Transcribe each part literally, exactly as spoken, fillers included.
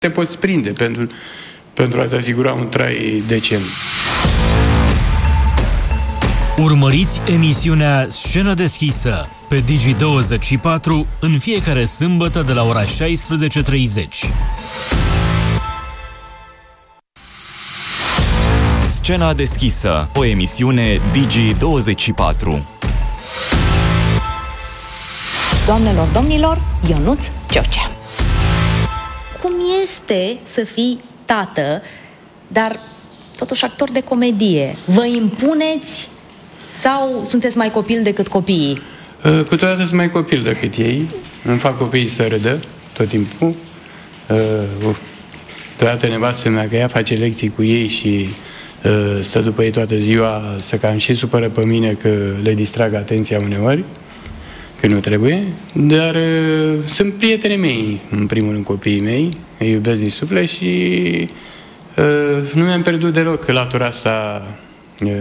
te poți prinde pentru, pentru a-ți asigura un trai decent. Urmăriți emisiunea Scenă deschisă pe Digi douăzeci și patru în fiecare sâmbătă de la ora șaisprezece treizeci. Scena deschisă, o emisiune Digi douăzeci și patru. Doamnelor, domnilor, Ionuț George. Cum este să fii tată, dar totuși actor de comedie? Vă impuneți sau sunteți mai copil decât copiii? Câteodată sunt mai copil decât ei. Îmi fac copiii să râdă tot timpul. Câteodată nevastă mea că ea face lecții cu ei și stă după ei toată ziua, să cam și supără pe mine că le distrag atenția uneori, că nu trebuie, dar uh, sunt prietenii mei, în primul rând copiii mei, îi iubesc din suflet și uh, nu mi-am pierdut deloc latura asta uh,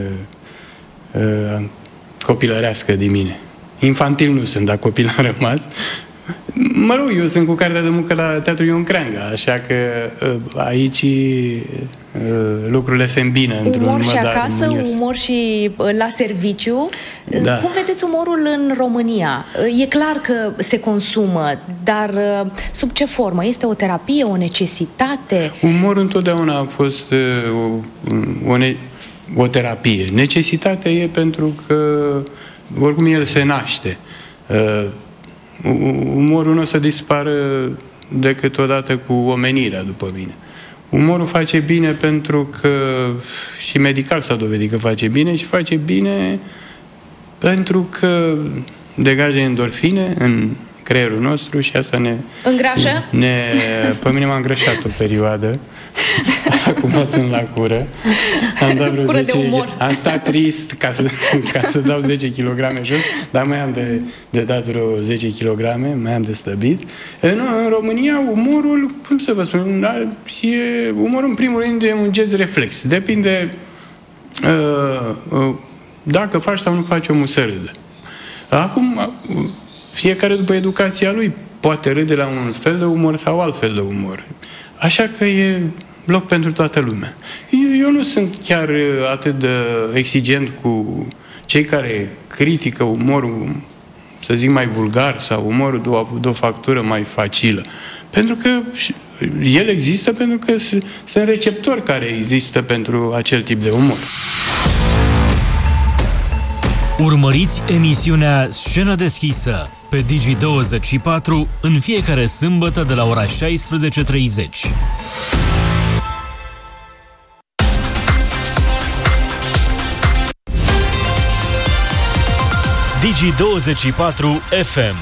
uh, copilărească din mine. Infantil nu sunt, dar copil am rămas. Mă rog, eu sunt cu cartea de muncă la Teatrul Ion Creangă, așa că uh, aici uh, lucrurile se îmbină într-un umor și mod acasă, armonios. umor și uh, la serviciu. Da. Cum vedeți umorul în România? Uh, e clar că se consumă, dar uh, sub ce formă? Este o terapie, o necesitate? Umorul întotdeauna a fost uh, o, o, ne- o terapie. Necesitatea e pentru că oricum el se naște. Uh, umorul nu o să dispară decât odată cu omenirea, după mine. Umorul face bine pentru că și medical s-a dovedit că face bine și face bine pentru că degajă endorfine în creierul nostru și asta ne... Îngrașă? Ne, pe mine m-a îngrășat o perioadă. Acum sunt la cură. Am dat vreo cură zece, de umor. am stat trist ca să, ca să dau zece kilograme jos, dar mai am de, de dat vreo zece kilograme, mai am de slăbit. Nu, în România umorul, cum să vă spun, e, umorul în primul rând e un gest reflex. Depinde uh, uh, dacă faci sau nu faci omul să râdă. Acum, fiecare după educația lui poate râde la un fel de umor sau alt fel de umor. Așa că e loc pentru toată lumea. Eu, eu nu sunt chiar atât de exigent cu cei care critică umorul, să zic, mai vulgar sau umorul de o, de o factură mai facilă. Pentru că el există pentru că sunt receptori care există pentru acel tip de umor. Urmăriți emisiunea Scenă deschisă pe Digi douăzeci și patru în fiecare sâmbătă de la ora șaisprezece treizeci. Digi douăzeci și patru F M.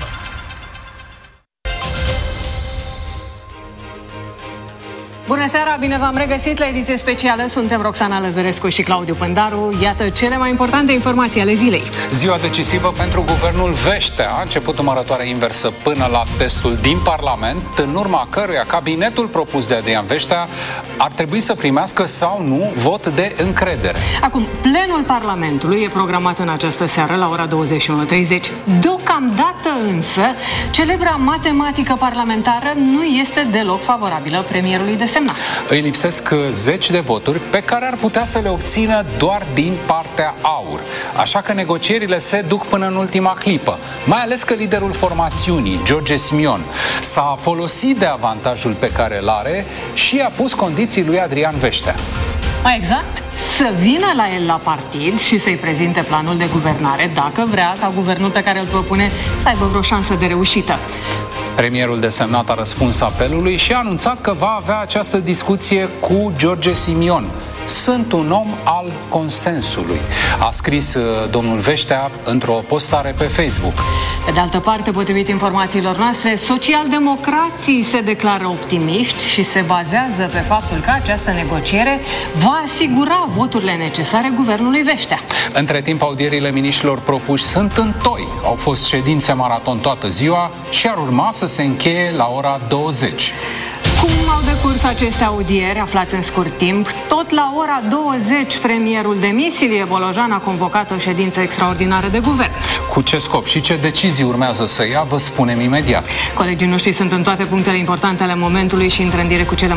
Bună seara, bine v-am regăsit la ediție specială. Suntem Roxana Lăzărescu și Claudiu Pândaru. Iată cele mai importante informații ale zilei. Ziua decisivă pentru guvernul Veștea. A început numărătoarea inversă până la testul din Parlament, în urma căruia cabinetul propus de Adrian Veștea ar trebui să primească sau nu vot de încredere. Acum, plenul Parlamentului e programat în această seară la ora douăzeci și unu treizeci. Deocamdată însă, celebra matematică parlamentară nu este deloc favorabilă premierului desemnat. Îi lipsesc zeci de voturi pe care ar putea să le obțină doar din partea AUR. Așa că negocierile se duc până în ultima clipă. Mai ales că liderul formațiunii, George Simion, s-a folosit de avantajul pe care îl are și a pus condiții lui Adrian Veștea. Mai exact, să vină la el la partid și să-i prezinte planul de guvernare, dacă vrea ca guvernul pe care îl propune să aibă vreo șansă de reușită. Premierul desemnat a răspuns apelului și a anunțat că va avea această discuție cu George Simion. Sunt un om al consensului, a scris uh, domnul Veștea într-o postare pe Facebook. Pe de altă parte, potrivit informațiilor noastre, socialdemocrații se declară optimiști și se bazează pe faptul că această negociere va asigura voturile necesare guvernului Veștea. Între timp, audierile miniștrilor propuși sunt întoi. Au fost ședințe maraton toată ziua și ar urma să se încheie la ora douăzeci. Cum au decurs curs aceste audieri, aflați în scurt timp, tot la ora douăzeci, premierul demis, Ilie Bolojan, a convocat o ședință extraordinară de guvern. Cu ce scop și ce decizii urmează să ia, vă spunem imediat. Colegii noștri sunt în toate punctele importante ale momentului și intră în direct cu cele